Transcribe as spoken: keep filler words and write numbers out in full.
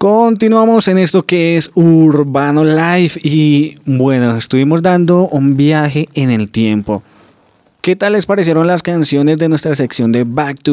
Continuamos en esto que es Urbano Life y bueno, estuvimos dando un viaje en el tiempo. ¿Qué tal les parecieron las canciones de nuestra sección de Back to